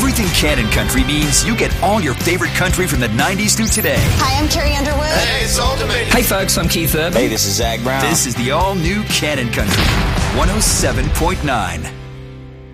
Everything Cannon Country means you get all your favorite country from the 90s through today. Hi, I'm Carrie Underwood. Hey, it's Ultimate. Hey, folks, I'm Keith Urban. Hey, this is Zach Brown. This is the all-new Cannon Country 107.9.